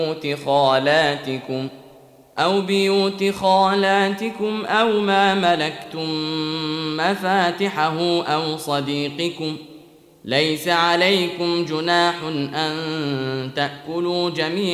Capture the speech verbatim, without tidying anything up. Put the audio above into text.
بيوت خالاتكم أو بيوت خالاتكم أو ما ملكتم مفاتحه أو صديقكم ليس عليكم جناح أن تأكلوا جميعا